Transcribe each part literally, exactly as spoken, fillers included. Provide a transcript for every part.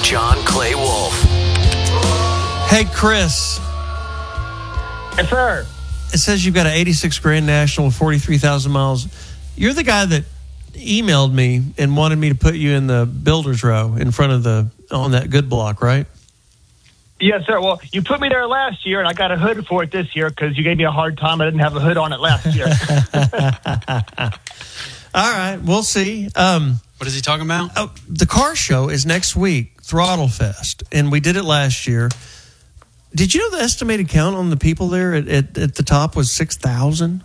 John Clay Wolf. Hey, Chris. Yes, sir. It says you've got an eighty-six Grand National with forty-three thousand miles. You're the guy that emailed me and wanted me to put you in the builder's row in front of the, on that good block, right? Yes, sir. Well, you put me there last year, and I got a hood for it this year because you gave me a hard time. I didn't have a hood on it last year. All right, we'll see. Um, what is he talking about? Oh, the car show is next week, Throttle Fest, and we did it last year. Did you know the estimated count on the people there at, at, at the top was six thousand?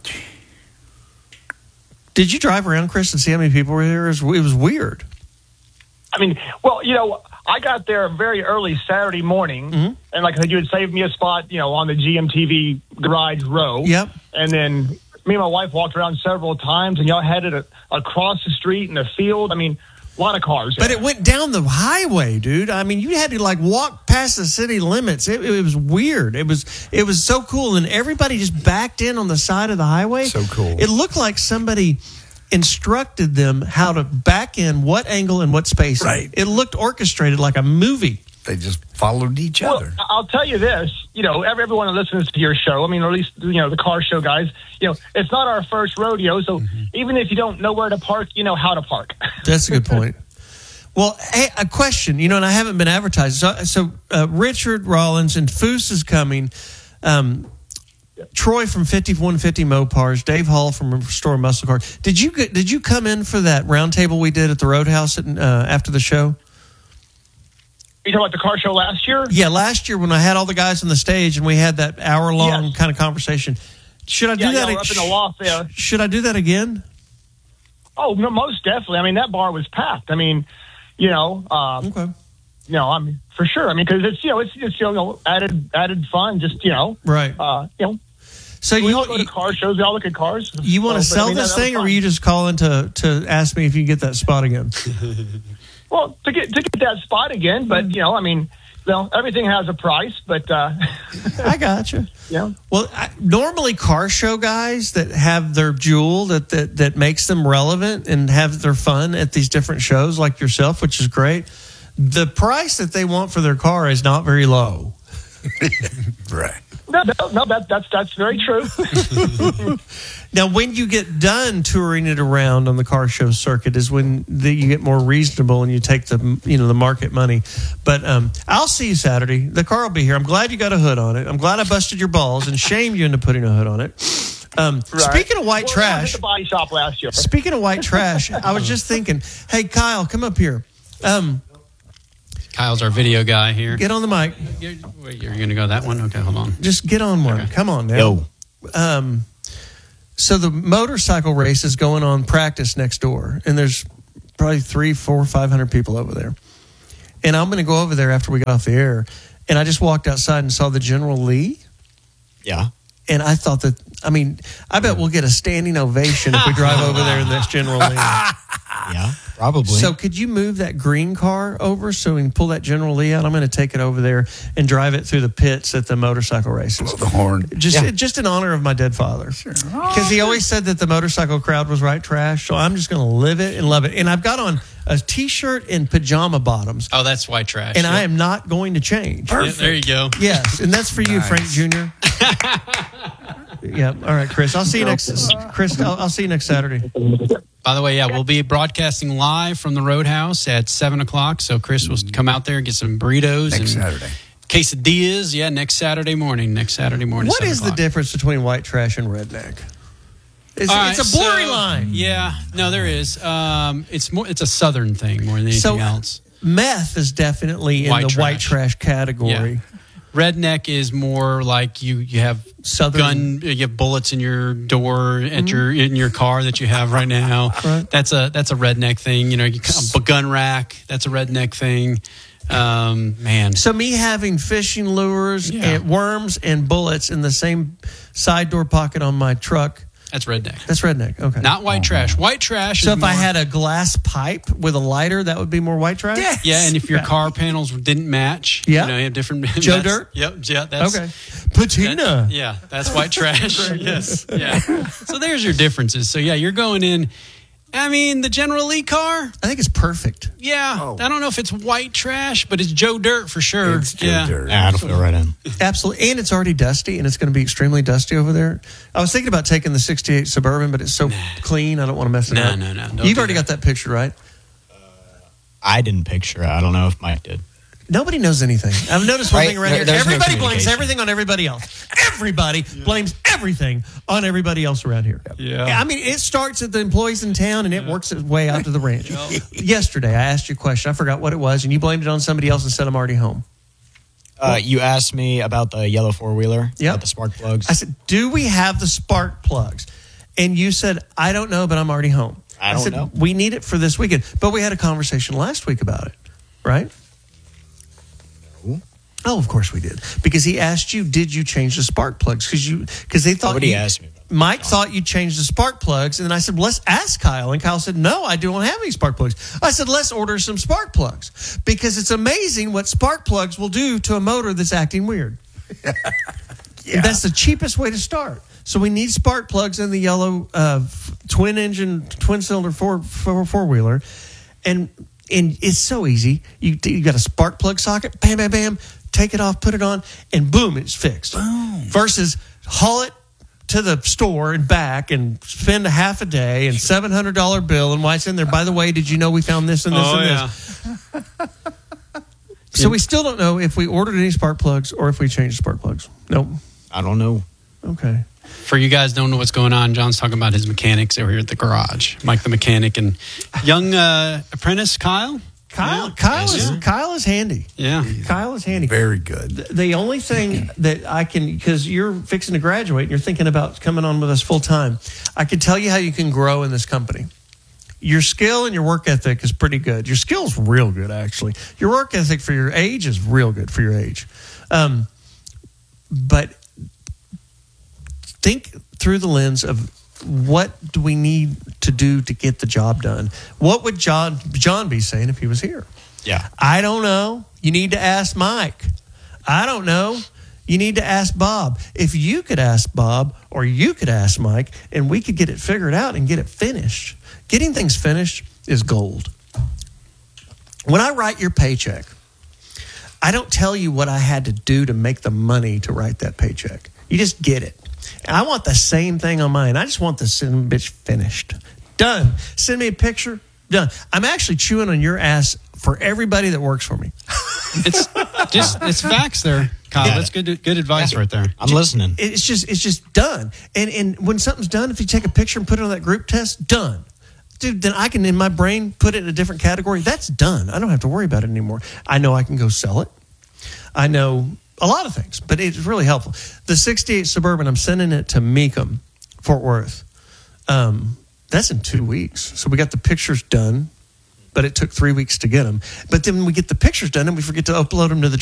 Did you drive around, Chris, and see how many people were there? It was, it was weird. I mean, well, you know, I got there very early Saturday morning, mm-hmm. and like I said, you had saved me a spot, you know, on the G M T V garage row. Yep. And then me and my wife walked around several times, and y'all headed a, across the street in the field. I mean, a lot of cars. But there. it went down the highway, dude. I mean, you had to like walk past the city limits. It, it was weird. It was it was so cool, and everybody just backed in on the side of the highway. So cool. It looked like somebody instructed them how to back in, what angle and what space. Right. It looked orchestrated like a movie. They just followed each well, other. I'll tell you this, you know, everyone that listens to your show, I mean, or at least, you know, the car show guys, you know, it's not our first rodeo, so mm-hmm. even if you don't know where to park, you know how to park. That's a good point. Well, hey, a question, you know, and I haven't been advertised. So, so uh, Richard Rollins and Foose is coming. Um, Troy from fifty-one fifty Mopars, Dave Hall from Restore Muscle Car. Did you did you come in for that roundtable we did at the Roadhouse at, uh, after the show? You talking about the car show last year? Yeah, last year when I had all the guys on the stage and we had that hour long yes. kind of conversation. Should I do yeah, that? Yeah, we're up in the loft there. Should I do that again? Oh, no, most definitely. I mean, that bar was packed. I mean, you know, uh, okay. You know, I mean, for sure. I mean, because it's you know, it's it's you know, added added fun. Just you know, right? Uh, you know. So we you all go to car shows. We all look at cars. You want to so, sell I mean, this that, that thing, or were you just calling to to ask me if you can get that spot again? Well, to get to get that spot again, but you know, I mean, well, everything has a price, but uh, I got you. Yeah. Well, I, normally car show guys that have their jewel that, that that makes them relevant and have their fun at these different shows, like yourself, which is great. The price that they want for their car is not very low. Right. No, no, no, that, that's that's very true. Now, when you get done touring it around on the car show circuit, is when the, you get more reasonable and you take the you know the market money. But um, I'll see you Saturday. The car will be here. I'm glad you got a hood on it. I'm glad I busted your balls and shamed you into putting a hood on it. Um, right. Speaking of white well, trash, I was at the body shop last year. Speaking of white trash, I was just thinking, hey Kyle, come up here. Um, Kyle's our video guy here. Get on the mic. You're, you're going to go that one? Okay, hold on. Just get on one. Okay. Come on now. Yo. Um, so the motorcycle race is going on practice next door, and there's probably three, four, five hundred people over there. And I'm going to go over there after we get off the air. And I just walked outside and saw the General Lee. Yeah. And I thought that, I mean, I bet we'll get a standing ovation if we drive over there in this General Lee. Yeah, probably. So could you move that green car over so we can pull that General Lee out? I'm going to take it over there and drive it through the pits at the motorcycle races. Blow the horn. Just Yeah. just in honor of my dead father. Sure. Because he always said that the motorcycle crowd was right trash. So I'm just going to live it and love it. And I've got on a T-shirt and pajama bottoms. Oh, that's white trash. And yep. I am not going to change. Yeah, there you go. Yes, and that's for you, Nice. Frank Junior Yeah. All right, Chris. I'll see you next. Chris, I'll, I'll see you next Saturday. By the way, yeah, we'll be broadcasting live from the Roadhouse at seven o'clock. So Chris will come out there and get some burritos. Next and Saturday. Quesadillas. Yeah, next Saturday morning. Next Saturday morning. What seven is the o'clock. difference between white trash and redneck? It's, All it's right, a blurry so- line. Yeah, no, there is. Um, it's more. It's a Southern thing more than anything So else. meth is definitely in White the white trash. trash category. Yeah. Redneck is more like you. You have Southern- gun. You have bullets in your door at your in your car that you have right now. Right. That's a that's a redneck thing. You know, you, a gun rack. That's a redneck thing. Um, man. So me having fishing lures Yeah. and worms and bullets in the same side door pocket on my truck, That's redneck. that's redneck. Okay. Not white trash. White trash so is if more, I had a glass pipe with a lighter, that would be more white trash? Yeah. yeah, and if your Yeah. car panels didn't match, Yeah. you know, you have different Joe that's- Dirt? Yep, yeah, that's Okay. Patina. that- yeah, that's white trash. Yes. Yeah. So there's your differences. So yeah, you're going in I mean, the General Lee car. I think it's perfect. Yeah, Oh. I don't know if it's white trash, but it's Joe Dirt for sure. It's Joe yeah. Dirt. Yeah, it'll fit right in. Absolutely. And it's already dusty, and it's going to be extremely dusty over there. I was thinking about taking the sixty-eight Suburban, but it's so clean, I don't want to mess it No, up. no, no. Don't You've do already that. got that picture, right? I didn't picture it. I don't know if Mike did. Nobody knows anything. I've noticed one Right? thing around There- here. there's no Everybody blames communication. everything on everybody else. Everybody blames everything on everybody else around here. Yeah. I mean, it starts at the employees in town and it works its way out to the ranch. Yesterday, I asked you a question. I forgot what it was, and you blamed it on somebody else and said, I'm already home. Uh, you asked me about the yellow four wheeler. Yep. About the spark plugs. I said, do we have the spark plugs? And you said, I don't know, but I'm already home. I don't said, know. We need it for this weekend. But we had a conversation last week about it, right? No. Oh, of course we did. Because he asked you, did you change the spark plugs? Because you, because they thought Nobody you, asked me about that. Mike thought you changed the spark plugs, and then I said, well, let's ask Kyle. And Kyle said, no, I don't have any spark plugs. I said, let's order some spark plugs because it's amazing what spark plugs will do to a motor that's acting weird. Yeah. That's the cheapest way to start. So we need spark plugs in the yellow uh, f- twin engine, twin cylinder four four four wheeler, and and it's so easy. You you got a spark plug socket, bam bam bam, take it off, put it on, and boom, it's fixed. Boom. Versus haul it to the store and back and spend a half a day and seven hundred dollar bill and why it's in there. By the way, did you know we found this and this Oh, and yeah. this? So we still don't know if we ordered any spark plugs or if we changed spark plugs. Nope. I don't know. Okay. For you guys don't know what's going on, John's talking about his mechanics over here at the garage. Mike the mechanic and young uh, apprentice Kyle. Kyle, Yeah. Kyle is Yeah. Kyle is handy. Yeah. Kyle is handy. Very good. The- The only thing that I can, because you're fixing to graduate and you're thinking about coming on with us full time, I can tell you how you can grow in this company. Your skill and your work ethic is pretty good. Your skill's real good, actually. Your work ethic for your age is real good for your age. Um, but think through the lens of what do we need to do to get the job done? What would John John be saying if he was here? Yeah. I don't know. You need to ask Mike. I don't know. You need to ask Bob. If you could ask Bob or you could ask Mike and we could get it figured out and get it finished. Getting things finished is gold. When I write your paycheck, I don't tell you what I had to do to make the money to write that paycheck. You just get it. And I want the same thing on mine. I just want the son of a bitch finished. Done. Send me a picture. Done. I'm actually chewing on your ass for everybody that works for me. It's just it's facts there, Kyle. Yeah. That's good good advice right there. I'm listening. It's just it's just done. And and when something's done, if you take a picture and put it on that group test, done. Dude, then I can in my brain put it in a different category. That's done. I don't have to worry about it anymore. I know I can go sell it. I know a lot of things, but it's really helpful. The sixty-eight Suburban, I'm sending it to Meekum, Fort Worth. Um, that's in two weeks. So we got the pictures done, but it took three weeks to get them. But then we get the pictures done and we forget to upload them to the